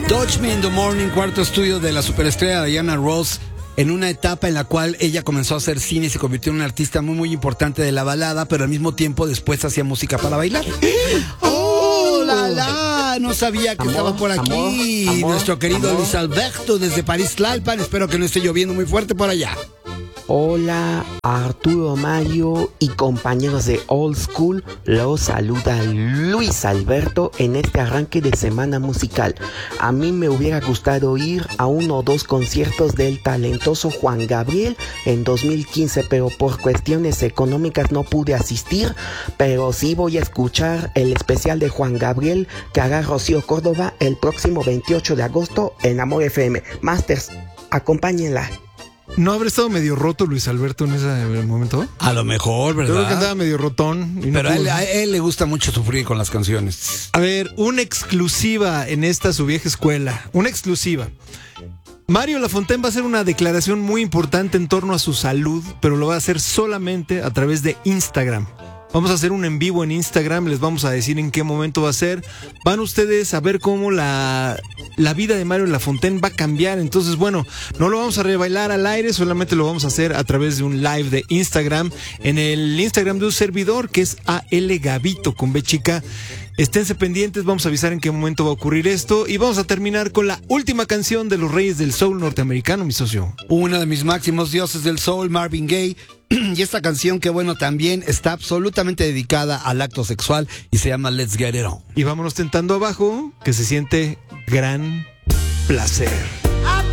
Touch Me in the Morning, cuarto estudio de la superestrella Diana Ross, en una etapa en la cual ella comenzó a hacer cine y se convirtió en una artista muy importante de la balada, pero al mismo tiempo después hacía música para bailar. ¡Oh, la la! No sabía que estaba por aquí nuestro querido Luis Alberto desde París, Tlalpan. Espero que no esté lloviendo muy fuerte por allá. Hola, Arturo Mario y compañeros de Old School, los saluda Luis Alberto en este arranque de semana musical. A mí me hubiera gustado ir a uno o dos conciertos del talentoso Juan Gabriel en 2015, pero por cuestiones económicas no pude asistir, pero sí voy a escuchar el especial de Juan Gabriel que hará Rocío Córdoba el próximo 28 de agosto en Amor FM. Masters, acompáñenla. ¿No habrá estado medio roto Luis Alberto en ese momento? A lo mejor, ¿verdad? Yo creo que andaba medio rotón. Pero a él le gusta mucho sufrir con las canciones. A ver, una exclusiva en esta su vieja escuela. Una exclusiva. Mario Lafontaine va a hacer una declaración muy importante en torno a su salud, pero lo va a hacer solamente a través de Instagram. Vamos a hacer un en vivo en Instagram, les vamos a decir en qué momento va a ser. Van ustedes a ver cómo la vida de Mario Lafontaine va a cambiar. Entonces, bueno, no lo vamos a rebailar al aire, solamente lo vamos a hacer a través de un live de Instagram, en el Instagram de un servidor que es AL Gavito con B chica. Esténse pendientes, vamos a avisar en qué momento va a ocurrir esto. Y vamos a terminar con la última canción de los Reyes del Soul norteamericano, mi socio. Uno de mis máximos dioses del soul, Marvin Gaye. Y esta canción, que bueno, también está absolutamente dedicada al acto sexual y se llama Let's Get It On. Y vámonos tentando abajo, que se siente gran placer.